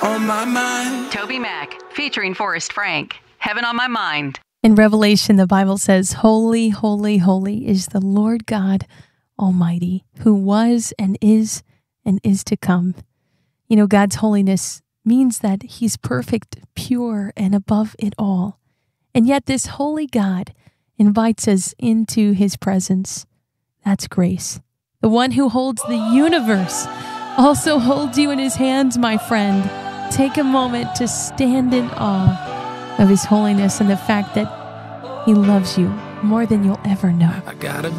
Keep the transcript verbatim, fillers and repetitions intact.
on my mind. Toby Mac, featuring Forrest Frank. Heaven on My Mind. In Revelation, the Bible says, "Holy, holy, holy is the Lord God Almighty, who was and is and is to come." You know, God's holiness means that he's perfect, pure, and above it all. And yet this holy God invites us into his presence. That's grace. The one who holds the universe also holds you in his hands, my friend. Take a moment to stand in awe of his holiness and the fact that he loves you more than you'll ever know. I gotta